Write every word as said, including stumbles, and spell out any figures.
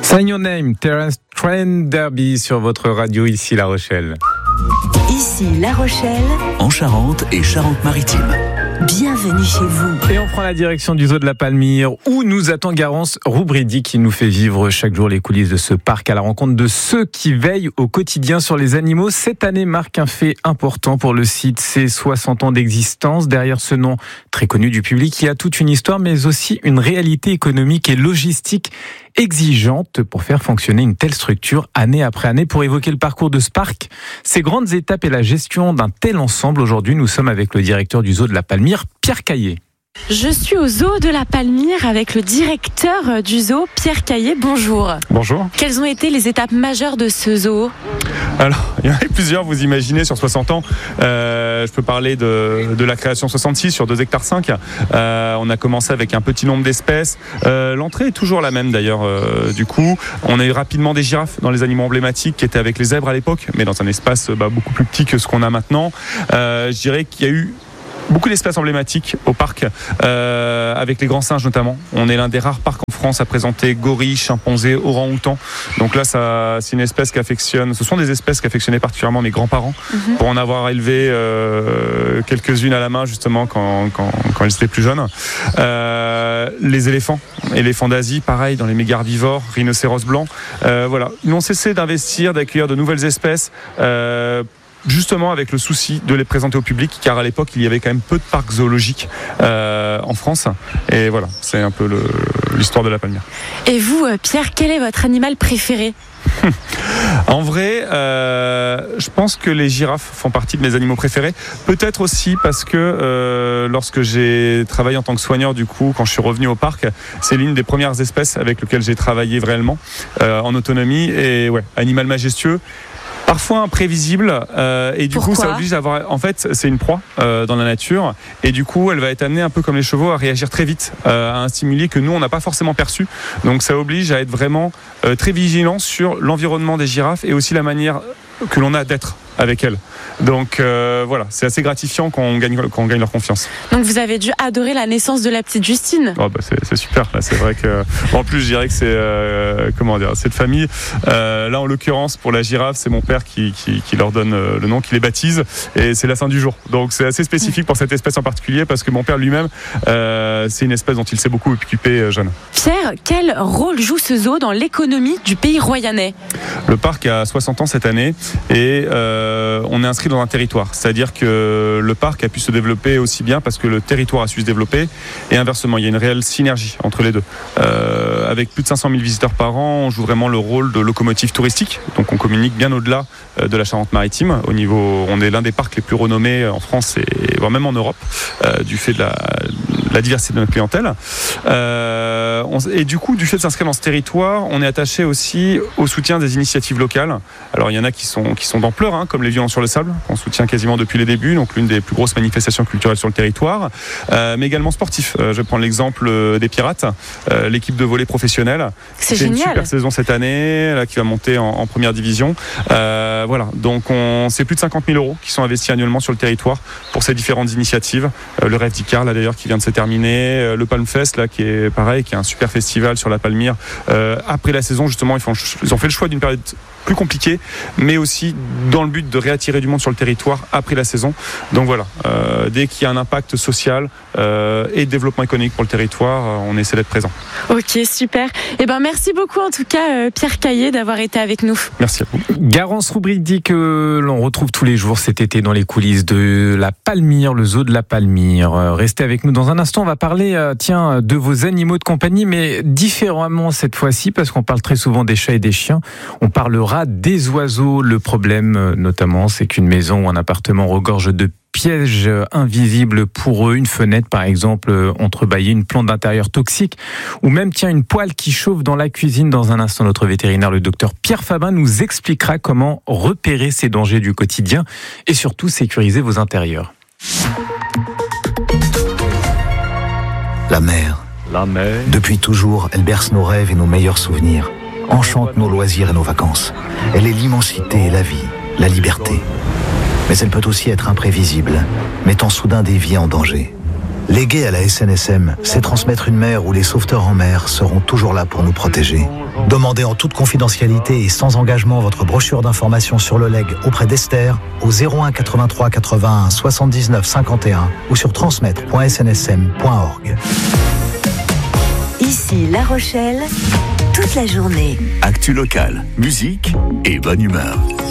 Sign Your Name, Terence Trent D'Arby sur votre radio, ici La Rochelle. Ici La Rochelle, en Charente et Charente-Maritime. Bienvenue chez vous. Et on prend la direction du zoo de la Palmyre, où nous attend Garance Roubridi qui nous fait vivre chaque jour les coulisses de ce parc à la rencontre de ceux qui veillent au quotidien sur les animaux. Cette année marque un fait important pour le site, c'est soixante ans d'existence. Derrière ce nom très connu du public, il y a toute une histoire, mais aussi une réalité économique et logistique exigeante pour faire fonctionner une telle structure année après année. Pour évoquer le parcours de ce parc, ses grandes étapes et la gestion d'un tel ensemble, aujourd'hui nous sommes avec le directeur du zoo de la Palmyre, Pierre Caillé. Je suis au zoo de la Palmyre avec le directeur du zoo, Pierre Caillé. Bonjour. Bonjour. Quelles ont été les étapes majeures de ce zoo ? Alors, il y en a plusieurs, vous imaginez, sur soixante ans. Euh, je peux parler de, de la création soixante-six sur deux hectares cinq. Euh, on a commencé avec un petit nombre d'espèces. Euh, l'entrée est toujours la même d'ailleurs. Euh, du coup, on a eu rapidement des girafes dans les animaux emblématiques qui étaient avec les zèbres à l'époque, mais dans un espace bah, beaucoup plus petit que ce qu'on a maintenant. Euh, je dirais qu'il y a eu beaucoup d'espèces emblématiques au parc, euh, avec les grands singes notamment. On est l'un des rares parcs en France à présenter gorilles, chimpanzés, orang-outans. Donc là, ça, c'est une espèce qu'affectionne. Ce sont des espèces qu'affectionnaient particulièrement mes grands-parents, mm-hmm. pour en avoir élevé euh, quelques-unes à la main justement quand, quand, quand ils étaient plus jeunes. Euh, les éléphants, éléphants d'Asie, pareil dans les méga herbivores, rhinocéros blancs. Euh, voilà, ils n'ont cessé d'investir, d'accueillir de nouvelles espèces. Euh, Justement avec le souci de les présenter au public, car à l'époque il y avait quand même peu de parcs zoologiques euh, en France. Et voilà, c'est un peu le, l'histoire de la Palmyre. Et vous, Pierre, quel est votre animal préféré ? En vrai, euh, je pense que les girafes font partie de mes animaux préférés. Peut-être aussi parce que euh, lorsque j'ai travaillé en tant que soigneur, du coup, quand je suis revenu au parc, c'est l'une des premières espèces avec lesquelles j'ai travaillé réellement euh, en autonomie. Et ouais, animal majestueux. Parfois imprévisible euh, et du Pourquoi ? coup ça oblige à avoir. En fait, c'est une proie euh, dans la nature et du coup elle va être amenée un peu comme les chevaux à réagir très vite euh, à un stimuli que nous on n'a pas forcément perçu. Donc ça oblige à être vraiment euh, très vigilant sur l'environnement des girafes et aussi la manière que l'on a d'être avec elles. Donc euh, voilà, c'est assez gratifiant quand on gagne quand on gagne leur confiance. Donc vous avez dû adorer la naissance de la petite Justine. Oh bah c'est, c'est super. Là, c'est vrai que en plus je dirais que c'est euh, comment dire, cette famille. Euh, là en l'occurrence pour la girafe, c'est mon père qui, qui, qui leur donne le nom, qui les baptise, et c'est la Saint du jour. Donc c'est assez spécifique pour cette espèce en particulier parce que mon père lui-même, euh, c'est une espèce dont il s'est beaucoup occupé jeune. Pierre, quel rôle joue ce zoo dans l'économie du pays royannais ? Le parc a soixante ans cette année et euh, on est inscrit dans un territoire. C'est-à-dire que le parc a pu se développer aussi bien parce que le territoire a su se développer et inversement, il y a une réelle synergie entre les deux. Euh, avec plus de cinq cent mille visiteurs par an, on joue vraiment le rôle de locomotive touristique. Donc on communique bien au-delà de la Charente-Maritime. Au niveau, on est l'un des parcs les plus renommés en France et voire même en Europe euh, du fait de la, la diversité de notre clientèle. Euh, on, et du coup, du fait de s'inscrire dans ce territoire, on est attaché aussi au soutien des initiatives locales. Alors il y en a qui sont, qui sont d'ampleur, hein, comme les Violences sur le Sable, qu'on soutient quasiment depuis les débuts, donc l'une des plus grosses manifestations culturelles sur le territoire, euh, mais également sportifs. Euh, je vais prendre l'exemple des Pirates, euh, l'équipe de volley professionnelle. C'est, c'est génial. Une super saison cette année, là, qui va monter en, en première division. Euh, voilà, donc on, c'est plus de cinquante mille euros qui sont investis annuellement sur le territoire pour ces différentes initiatives. Euh, le Rêve d'Icar, là d'ailleurs, qui vient de se terminer, euh, le Palm Fest, là, qui est pareil, qui est un super festival sur la Palmyre. Euh, après la saison, justement, ils, font, ils ont fait le choix d'une période plus compliquée, mais aussi dans le but de réattirer du monde sur le territoire après la saison. Donc voilà, euh, dès qu'il y a un impact social euh, et développement économique pour le territoire, euh, on essaie d'être présent. Ok, super. Eh ben, merci beaucoup en tout cas, euh, Pierre Caillé, d'avoir été avec nous. Merci à vous. Garance Roubridi que l'on retrouve tous les jours cet été dans les coulisses de la Palmyre, le zoo de la Palmyre. Restez avec nous dans un instant, on va parler euh, tiens, de vos animaux de compagnie, mais différemment cette fois-ci, parce qu'on parle très souvent des chats et des chiens. On parlera des oiseaux. Le problème, notamment, c'est qu'une maison ou un appartement regorge de pièges invisibles pour eux, une fenêtre par exemple entrebâillée, une plante d'intérieur toxique, ou même tiens une poêle qui chauffe dans la cuisine. Dans un instant, notre vétérinaire, le docteur Pierre Fabin, nous expliquera comment repérer ces dangers du quotidien et surtout sécuriser vos intérieurs. La mer. La mer. Depuis toujours, elle berce nos rêves et nos meilleurs souvenirs, enchante nos loisirs et nos vacances. Elle est l'immensité et la vie, la liberté. Mais elle peut aussi être imprévisible, mettant soudain des vies en danger. Léguer à la S N S M, c'est transmettre une mer où les sauveteurs en mer seront toujours là pour nous protéger. Demandez en toute confidentialité et sans engagement votre brochure d'information sur le legs auprès d'Esther au zéro un quatre-vingt-trois quatre-vingt-un soixante-dix-neuf cinquante et un ou sur transmettre point s n s m point org. Ici La Rochelle, toute la journée. Actu locale, musique et bonne humeur.